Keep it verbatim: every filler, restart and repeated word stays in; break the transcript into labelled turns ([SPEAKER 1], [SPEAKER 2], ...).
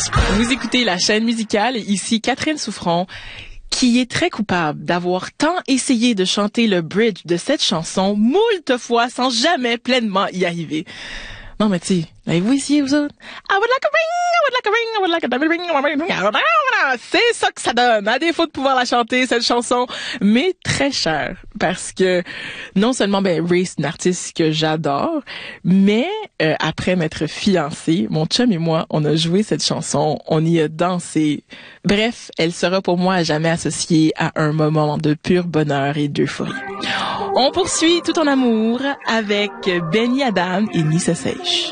[SPEAKER 1] Vous écoutez la chaîne musicale, ici Catherine Souffron, qui est très coupable d'avoir tant essayé de chanter le bridge de cette chanson moult fois sans jamais pleinement y arriver. Non, mais tu sais, l'avez-vous essayé, vous autres? I would like a ring, I would like a ring, I would like a diamond ring, I would like a ring. C'est ça que ça donne, à défaut de pouvoir la chanter, cette chanson, mais très chère, parce que non seulement, ben, Ray, c'est une artiste que j'adore, mais euh, après m'être fiancée, mon chum et moi, on a joué cette chanson, on y a dansé. Bref, elle sera pour moi à jamais associée à un moment de pur bonheur et d'euphorie. On poursuit tout en amour avec Benny Adam et Nissa Seiche.